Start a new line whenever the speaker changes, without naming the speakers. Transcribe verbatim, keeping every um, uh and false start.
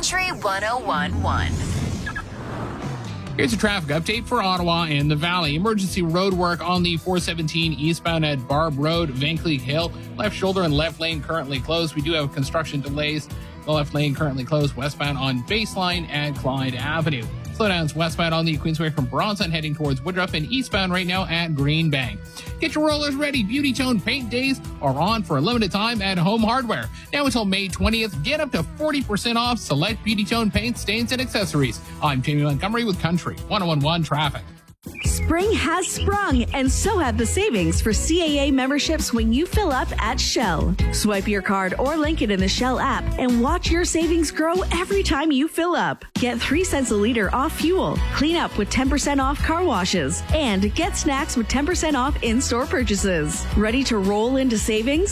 Country one oh one point one.
Here's a traffic update for Ottawa and the Valley. Emergency road work on the four seventeen eastbound at Barb Road, Vankleek Hill. Left shoulder and left lane currently closed. We do have construction delays. The left lane currently closed westbound on Baseline and Clyde Avenue. Slowdowns westbound on the Queensway from Bronson heading towards Woodruff and eastbound right now at Green Bank. Get your rollers ready. Beauty Tone paint days are on for a limited time at Home Hardware. Now until May twentieth, get up to forty percent off select Beauty Tone paint, stains, and accessories. I'm Jamie Montgomery with Country one oh one point one Traffic.
Spring has sprung, and so have the savings for C A A memberships when you fill up at Shell. Swipe your card or link it in the Shell app and watch your savings grow every time you fill up. Get three cents a liter off fuel, clean up with ten percent off car washes, and get snacks with ten percent off in-store purchases. Ready to roll into savings?